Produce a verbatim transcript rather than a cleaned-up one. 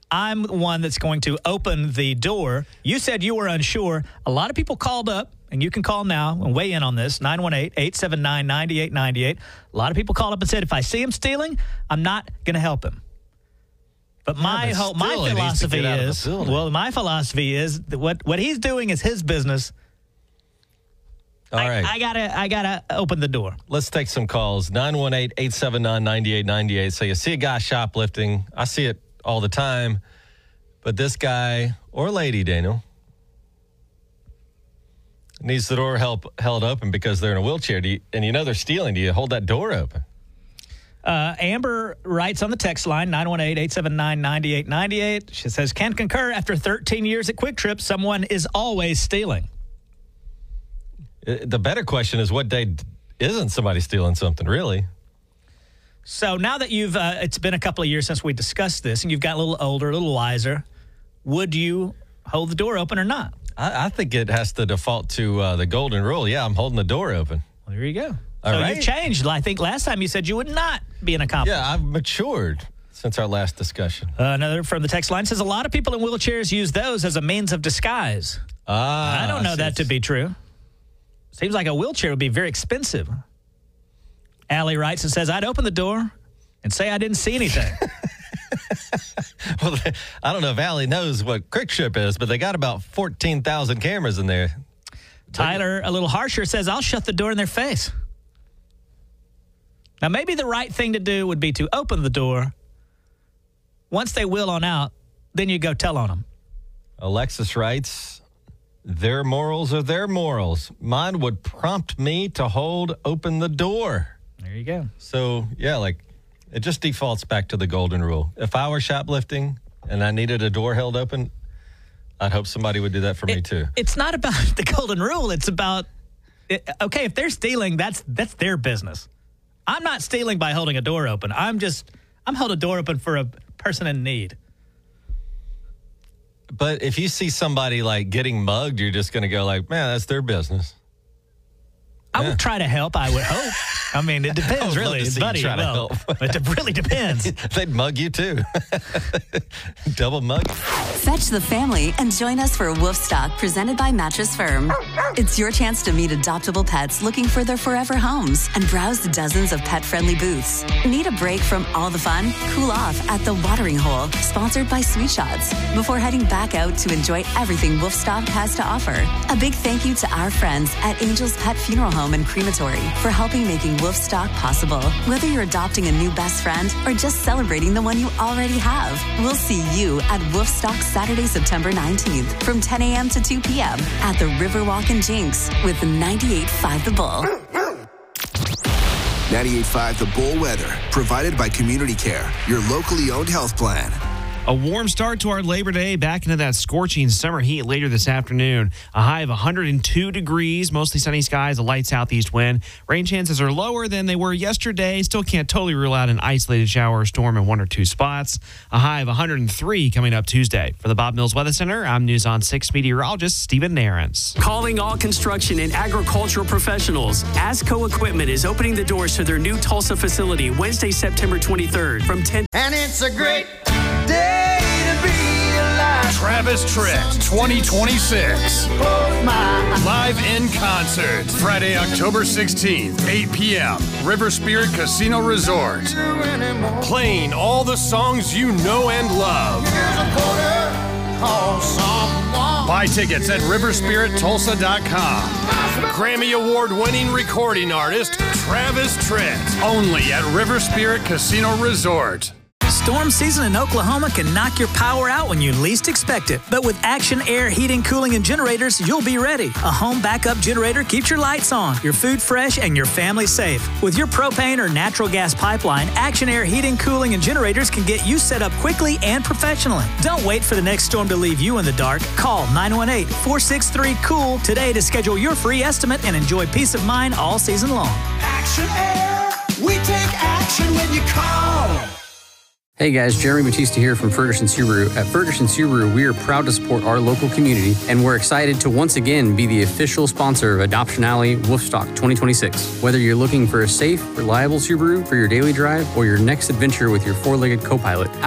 I'm the one that's going to open the door. You said you were unsure. A lot of people called up, and you can call now and weigh in on this, nine one eight, eight seven nine, nine eight nine eight. A lot of people called up and said, if I see him stealing, I'm not going to help him. But my yeah, but whole, my still, he needs to philosophy get out of the is, building. well, my philosophy is that what, what he's doing is his business. All I, right. I gotta, I gotta open the door. Let's take some calls. nine one eight, eight seven nine, nine eight nine eight. So you see a guy shoplifting. I see it all the time. But this guy or lady, Daniel, needs the door help held open because they're in a wheelchair. Do you, and you know they're stealing. Do you hold that door open? Uh, Amber writes on the text line, nine one eight, eight seven nine, nine eight nine eight. She says, can concur, after thirteen years at Quick Trip, someone is always stealing. The better question is, what day isn't somebody stealing something, really? So now that you've, uh, it's been a couple of years since we discussed this, and you've got a little older, a little wiser, would you hold the door open or not? I, I think it has to default to uh, the golden rule. Yeah, I'm holding the door open. Well, there you go. All so right. you've changed. I think last time you said you would not be an accomplice. Yeah, I've matured since our last discussion. Uh, another from the text line says, a lot of people in wheelchairs use those as a means of disguise. Ah, I don't know that to be true. Seems like a wheelchair would be very expensive. Allie writes and says, I'd open the door and say I didn't see anything. Well, I don't know if Allie knows what Quick Trip is, but they got about fourteen thousand cameras in there. Tyler, a little harsher, says, I'll shut the door in their face. Now, maybe the right thing to do would be to open the door. Once they wheel on out, then you go tell on them. Alexis writes, their morals are their morals. Mine would prompt me to hold open the door. There you go. So, yeah, like, it just defaults back to the golden rule. If I were shoplifting and I needed a door held open, I'd hope somebody would do that for it, me, too. It's not about the golden rule. It's about, it, okay, if they're stealing, that's that's their business. I'm not stealing by holding a door open. I'm just, I'm holding a door open for a person in need. But if you see somebody, like, getting mugged, you're just going to go like, man, that's their business. I Yeah. would try to help. I would hope. I mean, it I depends, would love really, to see you buddy. try to Well, help. it really depends. They'd mug you, too. Double mug. Fetch the family and join us for Wolfstock, presented by Mattress Firm. It's your chance to meet adoptable pets looking for their forever homes and browse dozens of pet-friendly booths. Need a break from all the fun? Cool off at The Watering Hole, sponsored by Sweet Shots, before heading back out to enjoy everything Wolfstock has to offer. A big thank you to our friends at Angel's Pet Funeral Home and Crematory for helping making Wolfstock possible. Whether you're adopting a new best friend or just celebrating the one you already have, we'll see you at Wolfstock Saturday, September nineteenth from ten a.m. to two p.m. at the Riverwalk in Jinx with ninety-eight point five The Bull. ninety-eight point five The Bull weather, provided by Community Care, your locally owned health plan. A warm start to our Labor Day, back into that scorching summer heat later this afternoon. A high of one hundred two degrees, mostly sunny skies, a light southeast wind. Rain chances are lower than they were yesterday. Still can't totally rule out an isolated shower or storm in one or two spots. A high of one hundred three coming up Tuesday. For the Bob Mills Weather Center, I'm News on six meteorologist Stephen Nairns. Calling all construction and agricultural professionals. ASCO Equipment is opening the doors to their new Tulsa facility Wednesday, September twenty-third from ten. And it's a great day to be alive. Travis Tritt twenty twenty-six. Live in concert. Friday, October sixteenth, eight p.m. River Spirit Casino Resort. Playing all the songs you know and love. Buy tickets at river spirit tulsa dot com. Grammy Award winning recording artist Travis Tritt. Only at River Spirit Casino Resort. Storm season in Oklahoma can knock your power out when you least expect it. But with Action Air Heating, Cooling, and Generators, you'll be ready. A home backup generator keeps your lights on, your food fresh, and your family safe. With your propane or natural gas pipeline, Action Air Heating, Cooling, and Generators can get you set up quickly and professionally. Don't wait for the next storm to leave you in the dark. Call nine one eight, four six three, C O O L today to schedule your free estimate and enjoy peace of mind all season long. Action Air, we take action when you call. Hey guys, Jeremy Batista here from Ferguson Subaru. At Ferguson Subaru, we are proud to support our local community, and we're excited to once again be the official sponsor of Adoption Alley Wolfstock twenty twenty-six. Whether you're looking for a safe, reliable Subaru for your daily drive or your next adventure with your four-legged co-pilot,